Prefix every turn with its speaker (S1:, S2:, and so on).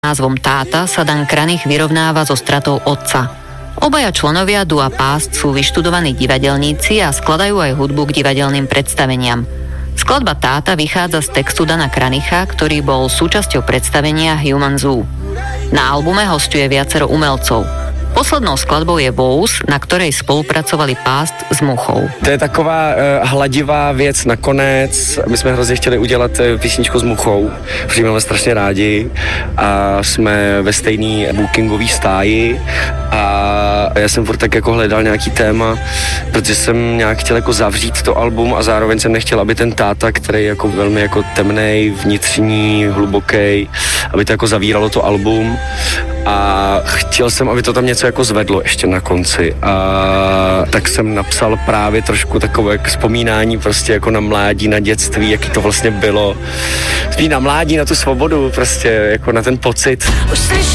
S1: názvom Táta sa Dan Kranich vyrovnáva so stratou otca. Obaja členovia dua Past sú vyštudovaní divadelníci a skladajú aj hudbu k divadelným predstaveniam. Skladba Táta vychádza z textu Dana Kranicha, ktorý bol súčasťou predstavenia Human Zoo. Na albume hosťuje viacero umelcov. Poslednou skladbou je Vouz, na ktorej spolupracovali Past s Muchou.
S2: To je taková hladivá věc nakonec. My jsme hrozně chtěli udělat písničku s Muchou, protože máme strašně rádi a jsme ve stejný bookingový stáji a já jsem furt tak jako hledal nějaký téma, protože jsem nějak chtěl jako zavřít to album a zároveň jsem nechtěl, aby ten Táta, který je jako velmi jako temnej, vnitřní, hluboký, aby to jako zavíralo to album a chtěl jsem, aby to tam něco jako zvedlo ještě na konci a tak jsem napsal právě trošku takové vzpomínání prostě jako na mládí, na dětství, jaký to vlastně bylo. Spíš na mládí, na tu svobodu, prostě jako na ten pocit.